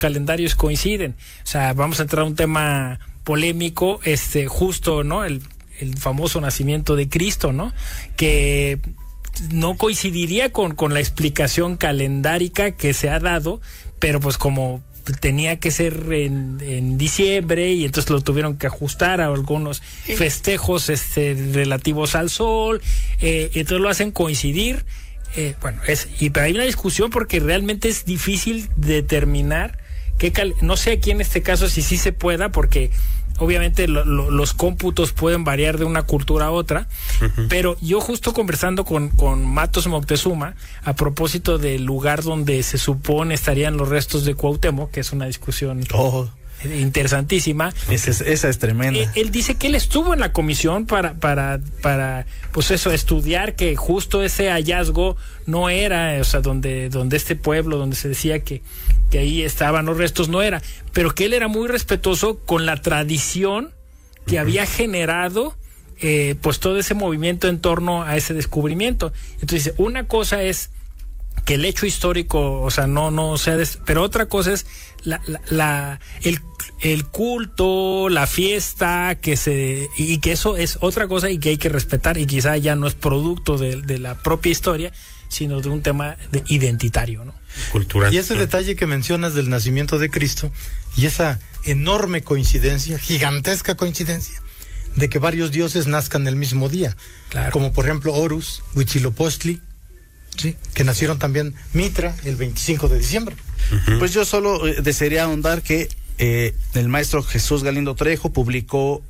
calendarios coinciden. O sea, vamos a entrar a un tema polémico, justo, ¿no? El famoso nacimiento de Cristo, ¿no? Que no coincidiría con la explicación calendárica que se ha dado, pero pues como tenía que ser en diciembre y entonces lo tuvieron que ajustar a algunos festejos relativos al sol, entonces lo hacen coincidir. Pero hay una discusión porque realmente es difícil determinar no sé aquí en este caso si sí se pueda, porque obviamente los cómputos pueden variar de una cultura a otra, pero yo justo conversando con Matos Moctezuma a propósito del lugar donde se supone estarían los restos de Cuauhtémoc, que es una discusión interesantísima. Esa es tremenda. Él dice que él estuvo en la comisión para pues eso, estudiar que justo ese hallazgo no era, o sea, donde este pueblo, donde se decía que ahí estaban los restos, no era, pero que él era muy respetuoso con la tradición que había generado pues todo ese movimiento en torno a ese descubrimiento. Entonces, una cosa es que el hecho histórico, o sea, no sea, pero otra cosa es el culto, la fiesta, y que eso es otra cosa y que hay que respetar, y quizá ya no es producto de la propia historia, sino de un tema identitario, ¿no? Cultural. Y ese detalle que mencionas del nacimiento de Cristo y esa enorme coincidencia, gigantesca coincidencia, de que varios dioses nazcan el mismo día, claro, como por ejemplo Horus, Huitzilopochtli, sí, que nacieron también Mitra el 25 de diciembre. Pues yo solo desearía ahondar que el maestro Jesús Galindo Trejo publicó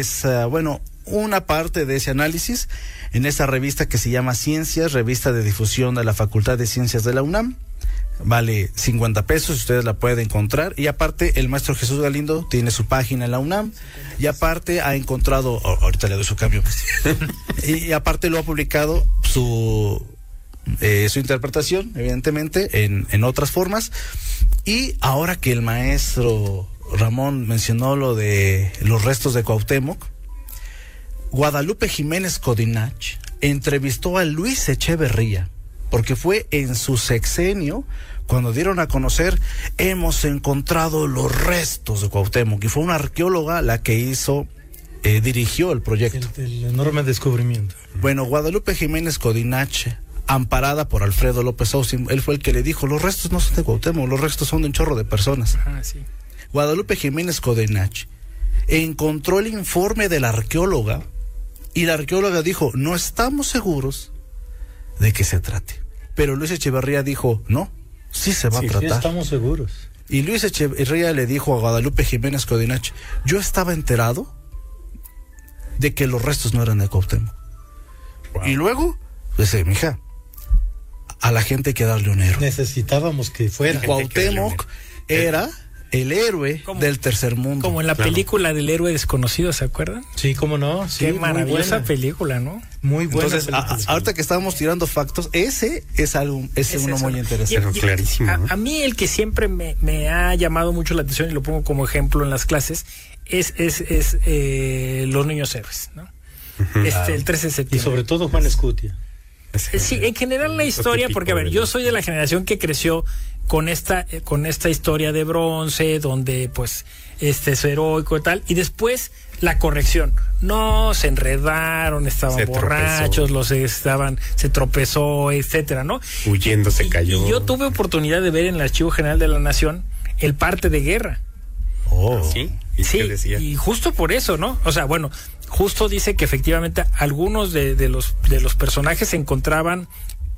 una parte de ese análisis en esa revista que se llama Ciencias, revista de difusión de la Facultad de Ciencias de la UNAM. Vale 50 pesos, ustedes la pueden encontrar. Y aparte, el maestro Jesús Galindo tiene su página en la UNAM. Y aparte ha encontrado, ahorita le doy su cambio, y aparte lo ha publicado su interpretación, evidentemente, en otras formas. Y ahora que el maestro Ramón mencionó lo de los restos de Cuauhtémoc, Guadalupe Jiménez Codinach entrevistó a Luis Echeverría, porque fue en su sexenio cuando dieron a conocer: hemos encontrado los restos de Cuauhtémoc, y fue una arqueóloga la que dirigió el proyecto. El enorme descubrimiento. Bueno, Guadalupe Jiménez Codinach, amparada por Alfredo López Austin, él fue el que le dijo: los restos no son de Cuauhtémoc, los restos son de un chorro de personas. Sí. Guadalupe Jiménez Codinach encontró el informe de la arqueóloga, y la arqueóloga dijo: no estamos seguros de qué se trate. Pero Luis Echeverría dijo: no, sí se va a tratar. Sí, estamos seguros. Y Luis Echeverría le dijo a Guadalupe Jiménez Codinach: yo estaba enterado de que los restos no eran de Cuauhtémoc. Wow. Y luego, mija, a la gente hay que darle un héroe. Necesitábamos que fuera. Cuauhtémoc era el héroe del tercer mundo. Como en la película del héroe desconocido, ¿se acuerdan? Sí, cómo no. Sí, qué maravillosa película, ¿no? Muy buena. Entonces, ahorita que estábamos tirando factos, ese es uno muy interesante. Clarísimo, ¿no? A mí el que siempre me ha llamado mucho la atención, y lo pongo como ejemplo en las clases, es los niños héroes, ¿no? El 13 de septiembre. Y sobre todo Juan Escutia. Sí, en general la historia, porque a ver, yo soy de la generación que creció con esta historia de bronce, donde pues es heroico y tal, y después la corrección. No, se enredaron, estaban borrachos, se tropezó, etcétera, ¿no? Huyendo se cayó. Y yo tuve oportunidad de ver en el Archivo General de la Nación el parte de guerra. ¿Sí? ¿Y qué decía? Y justo por eso, ¿no? O sea, bueno, justo dice que efectivamente algunos de los personajes se encontraban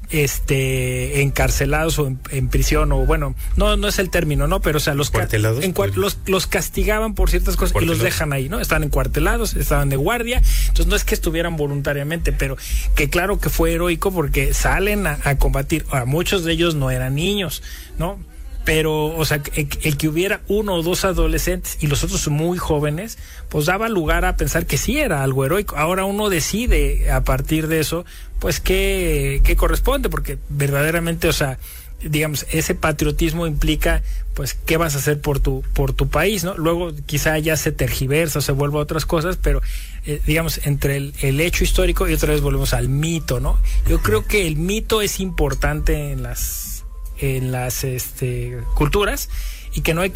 encarcelados o en prisión, o bueno, no es el término, ¿no? Pero o sea, los castigaban por ciertas cosas y los dejan ahí, ¿no? Estaban encuartelados, estaban de guardia, entonces no es que estuvieran voluntariamente, pero que claro que fue heroico porque salen a combatir. Ahora, muchos de ellos no eran niños, ¿no? Pero, o sea, el que hubiera uno o dos adolescentes y los otros muy jóvenes, pues daba lugar a pensar que sí era algo heroico. Ahora uno decide a partir de eso, pues qué corresponde, porque verdaderamente, o sea, digamos, ese patriotismo implica, pues, qué vas a hacer por tu país, ¿no? Luego quizá ya se tergiversa o se vuelva a otras cosas, pero digamos, entre el hecho histórico y otra vez volvemos al mito, ¿no? Yo creo que el mito es importante en las culturas, y que no hay